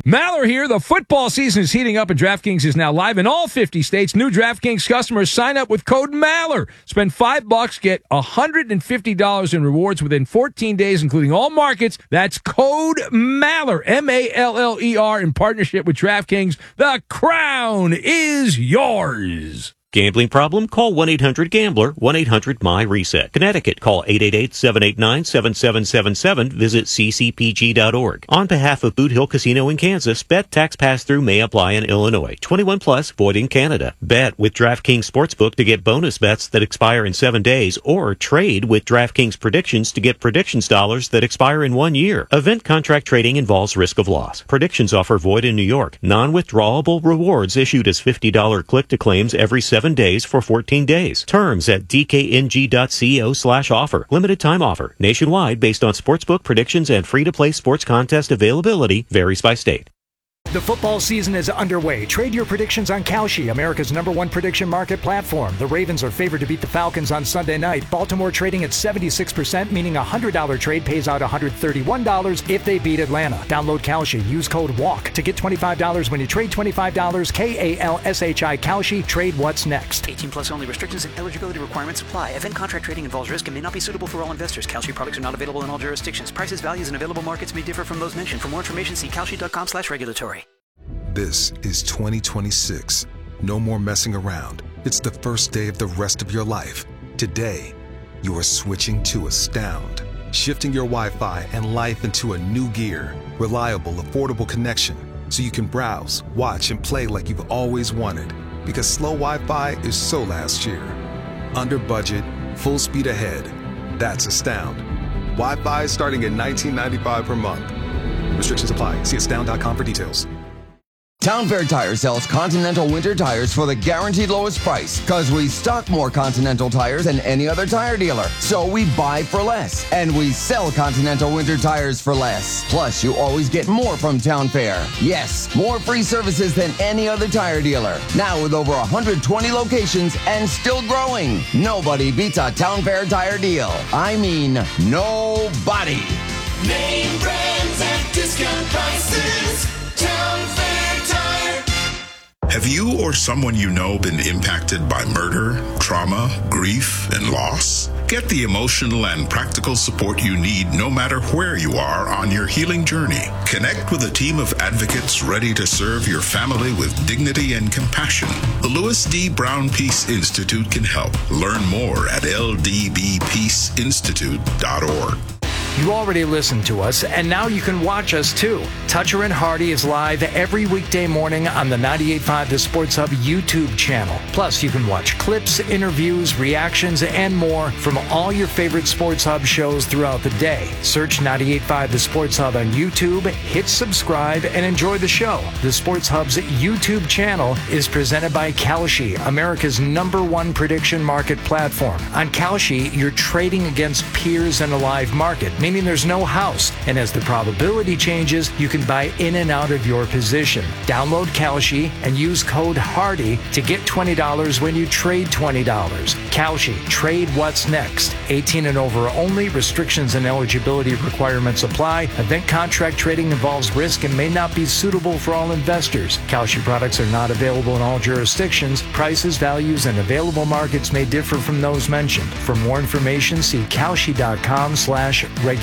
Maller here. The football season is heating up and DraftKings is now live in all 50 states. New DraftKings customers sign up with code Maller. Spend $5, get $150 in rewards within 14 days, including all markets. That's code Maller, M-A-L-L-E-R, in partnership with DraftKings. The crown is yours. Gambling problem? Call 1-800-GAMBLER, 1-800-MY-RESET. Connecticut, call 888-789-7777. Visit ccpg.org. On behalf of Boot Hill Casino in Kansas, bet tax pass-through may apply in Illinois. 21 plus, void in Canada. Bet with DraftKings Sportsbook to get bonus bets that expire in 7 days, or trade with DraftKings Predictions to get predictions dollars that expire in 1 year. Event contract trading involves risk of loss. Predictions offer void in New York. Non-withdrawable rewards issued as $50 click-to-claims every 7 days for 14 days. Terms at dkng.co/offer. Limited time offer. Nationwide based on sportsbook predictions and free-to-play sports contest availability varies by state. The football season is underway. Trade your predictions on Kalshi, America's #1 prediction market platform. The Ravens are favored to beat the Falcons on Sunday night. Baltimore trading at 76%, meaning a $100 trade pays out $131 if they beat Atlanta. Download Kalshi. Use code WALK to get $25 when you trade $25. Kalshi. Kalshi. Trade what's next. 18 plus only. Restrictions and eligibility requirements apply. Event contract trading involves risk and may not be suitable for all investors. Kalshi products are not available in all jurisdictions. Prices, values, and available markets may differ from those mentioned. For more information, see kalshi.com/regulatory. This is 2026. No more messing around. It's the first day of the rest of your life. Today, you are switching to Astound, shifting your Wi-Fi and life into a new gear. Reliable, affordable connection, so you can browse, watch, and play like you've always wanted. Because slow Wi-Fi is so last year. Under budget, full speed ahead. That's Astound. Wi-Fi starting at $19.95 per month. Restrictions apply. See astound.com for details. Town Fair Tire sells Continental winter tires for the guaranteed lowest price, because we stock more Continental tires than any other tire dealer. So we buy for less, and we sell Continental winter tires for less. Plus, you always get more from Town Fair. Yes, more free services than any other tire dealer. Now with over 120 locations and still growing. Nobody beats a Town Fair tire deal. I mean, nobody. Name brands at discount prices. Town Fair Tire. Have you or someone you know been impacted by murder, trauma, grief, and loss? Get the emotional and practical support you need no matter where you are on your healing journey. Connect with a team of advocates ready to serve your family with dignity and compassion. The Louis D. Brown Peace Institute can help. Learn more at ldbpeaceinstitute.org. You already listened to us, and now you can watch us too. Toucher and Hardy is live every weekday morning on the 98.5 The Sports Hub YouTube channel. Plus, you can watch clips, interviews, reactions, and more from all your favorite Sports Hub shows throughout the day. Search 98.5 The Sports Hub on YouTube, hit subscribe, and enjoy the show. The Sports Hub's YouTube channel is presented by Kalshi, America's #1 prediction market platform. On Kalshi, you're trading against peers in a live market, meaning there's no house, and as the probability changes, you can buy in and out of your position. Download Kalshi and use code HARDY to get $20 when you trade $20. Kalshi, trade what's next. 18 and over only. Restrictions and eligibility requirements apply. Event contract trading involves risk and may not be suitable for all investors. Kalshi products are not available in all jurisdictions. Prices, values, and available markets may differ from those mentioned. For more information, see kalshi.com/regulatory.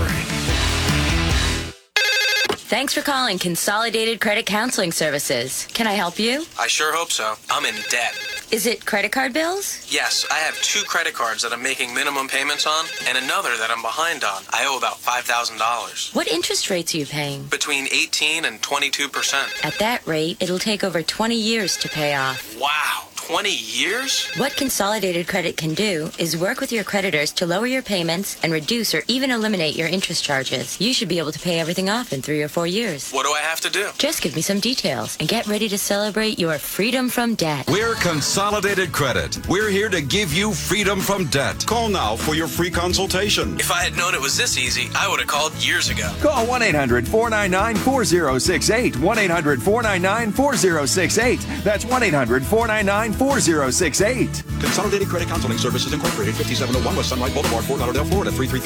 Thanks for calling Consolidated Credit Counseling Services. Can I help you? I sure hope so. I'm in debt. Is it credit card bills? Yes, I have 2 credit cards that I'm making minimum payments on and another that I'm behind on. I owe about $5,000. What interest rates are you paying? Between 18 and 22%. At that rate, it'll take over 20 years to pay off. Wow. 20 years? What Consolidated Credit can do is work with your creditors to lower your payments and reduce or even eliminate your interest charges. You should be able to pay everything off in 3 or 4 years. What do I have to do? Just give me some details and get ready to celebrate your freedom from debt. We're Consolidated Credit. We're here to give you freedom from debt. Call now for your free consultation. If I had known it was this easy, I would have called years ago. Call 1-800-499-4068. 1-800-499-4068. That's 1-800-499-4068. Consolidated Credit Counseling Services Incorporated, 5701 West Sunlight Boulevard, Fort Lauderdale, Florida, 333